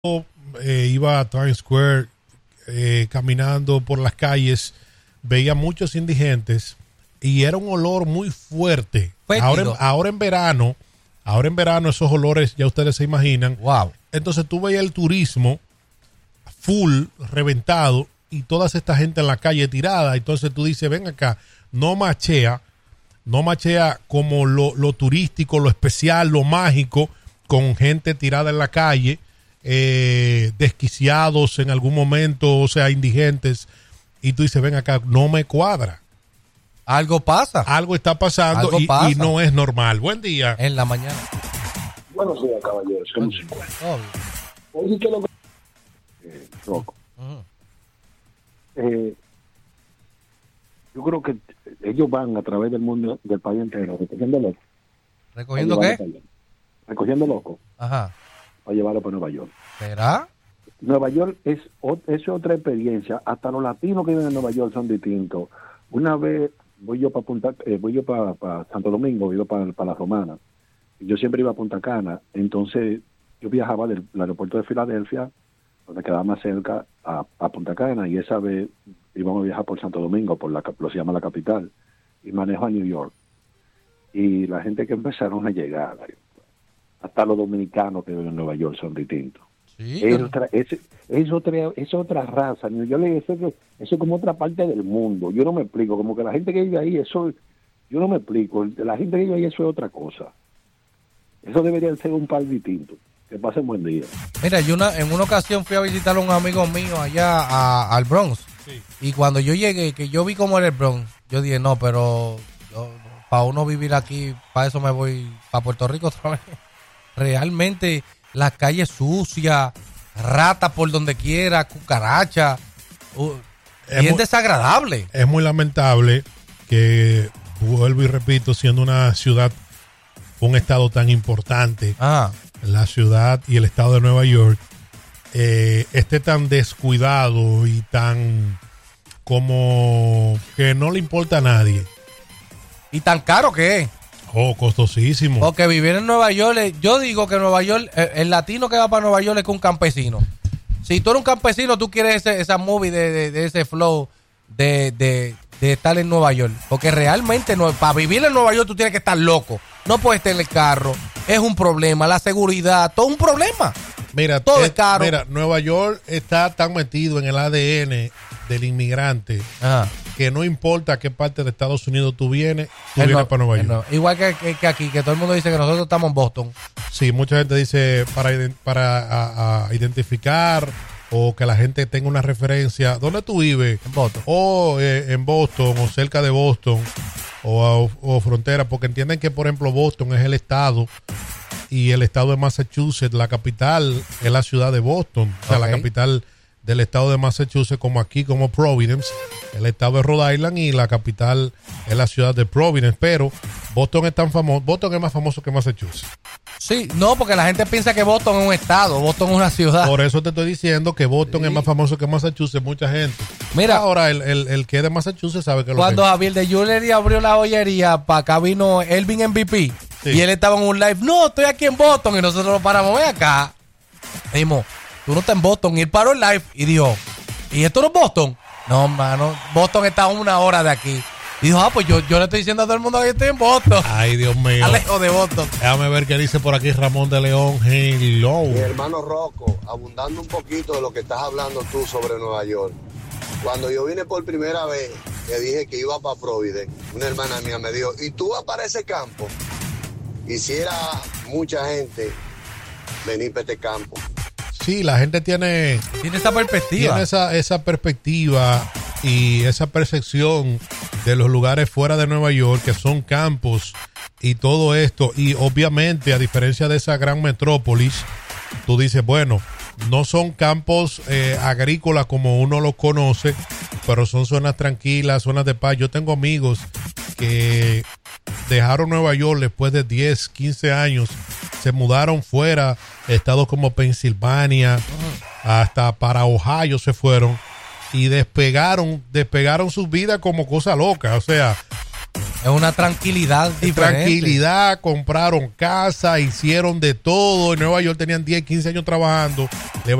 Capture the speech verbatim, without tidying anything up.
eh, iba a Times Square eh, caminando por las calles, veía muchos indigentes y era un olor muy fuerte. Ahora en, ahora en verano, ahora en verano esos olores ya ustedes se imaginan. Wow. Entonces tú veías el turismo full, reventado, y toda esta gente en la calle tirada. Entonces tú dices, ven acá, no machea, no machea como lo, lo turístico, lo especial, lo mágico, con gente tirada en la calle, eh, desquiciados en algún momento, o sea, indigentes. Y tú dices, ven acá, no me cuadra. Algo pasa. Algo está pasando. Algo y, pasa. y no es normal. Buen día. En la mañana. Buenos días, caballeros. Somos cincuenta. Oye, ¿qué es lo que... Eh, Rocco. Uh-huh. Eh, yo creo que ellos van a través del mundo, del país entero, recogiendo locos. ¿Recogiendo qué? Recogiendo locos. Ajá. Para llevarlo para Nueva York. ¿Será? Nueva York es, es otra experiencia. Hasta los latinos que viven en Nueva York son distintos. Una vez voy yo para Punta, eh, voy yo para, para Santo Domingo, iba para, para la Romana. Y yo siempre iba a Punta Cana. Entonces yo viajaba del, del aeropuerto de Filadelfia, donde quedaba más cerca, a, a Punta Cana, y esa vez íbamos a viajar por Santo Domingo, por la, lo se llama la capital, y manejo a New York. Y la gente que empezaron a llegar, hasta los dominicanos que viven en Nueva York son distintos. Sí, es, pero... otra, es, es, otra, es otra raza. Yo le eso, eso es como otra parte del mundo. Yo no me explico, como que la gente que vive ahí, eso, yo no me explico. La gente que vive ahí, eso es otra cosa. Eso debería ser un par distinto. Que pasen buen día. Mira, yo una, en una ocasión fui a visitar a un amigo mío allá a, al Bronx. Sí. Y cuando yo llegué, que yo vi cómo era el Bronx, yo dije, no, pero para uno vivir aquí, para eso me voy para Puerto Rico otra vez. Realmente las calles sucias, ratas por donde quiera, cucarachas, uh, bien muy, desagradable. Es muy lamentable que, vuelvo y repito, siendo una ciudad, un estado tan importante, ah. la ciudad y el estado de Nueva York, eh, esté tan descuidado y tan como que no le importa a nadie. Y tan caro que es. Oh, costosísimo. Porque vivir en Nueva York, yo digo que Nueva York, el, el latino que va para Nueva York es que un campesino. Si tú eres un campesino, tú quieres ese, esa movie de, de, de ese flow de, de, de estar en Nueva York. Porque realmente no, para vivir en Nueva York tú tienes que estar loco. No puedes tener carro. Es un problema. La seguridad, todo un problema. Mira, todo es, es caro. Mira, Nueva York está tan metido en el A D N del inmigrante. Ajá. Que no importa a qué parte de Estados Unidos tú vienes, tú él vienes no, para Nueva York. No. Igual que, que, que aquí, que todo el mundo dice que nosotros estamos en Boston. Sí, mucha gente dice para, para a, a identificar o que la gente tenga una referencia. ¿Dónde tú vives? En Boston. O eh, en Boston o cerca de Boston o, o, o frontera, porque entienden que, por ejemplo, Boston es el estado y el estado de Massachusetts, la capital es la ciudad de Boston, o sea, okay. La capital del estado de Massachusetts, como aquí, como Providence, el estado de Rhode Island, y la capital es la ciudad de Providence, pero Boston es tan famoso, Boston es más famoso que Massachusetts. Sí, no, porque la gente piensa que Boston es un estado, Boston es una ciudad. Por eso te estoy diciendo que Boston sí. es más famoso que Massachusetts, mucha gente. Mira, ahora el, el, el que es de Massachusetts sabe que lo cuando que Javier de Jewelry abrió la joyería, para acá vino Elvin M V P, sí. Y él estaba en un live, no, estoy aquí en Boston, y nosotros lo paramos, ven acá. Dijimos, tú no estás en Boston, y él paró el live y dijo, ¿y esto no es Boston? No, mano, Boston está a una hora de aquí. Y dijo, ah, pues yo, yo le estoy diciendo a todo el mundo que estoy en Boston. Ay, Dios mío. Alejo de Boston. Déjame ver qué dice por aquí Ramón de León. Hello. Mi hermano Rocco, abundando un poquito de lo que estás hablando tú sobre Nueva York. Cuando yo vine por primera vez, le dije que iba para Providence. Una hermana mía me dijo, ¿y tú vas para ese campo? Quisiera mucha gente venir para este campo. Sí, la gente tiene... Tiene esa perspectiva. Tiene esa, esa perspectiva y esa percepción de los lugares fuera de Nueva York, que son campos y todo esto. Y obviamente, a diferencia de esa gran metrópolis, tú dices, bueno, no son campos eh, agrícolas como uno los conoce, pero son zonas tranquilas, zonas de paz. Yo tengo amigos que dejaron Nueva York después de diez, quince años, se mudaron fuera, estados como Pensilvania, uh-huh. hasta para Ohio se fueron y despegaron, despegaron sus vidas como cosa loca. O sea, Es una tranquilidad diferente. Tranquilidad, compraron casa, hicieron de todo. En Nueva York tenían diez, quince años trabajando. Le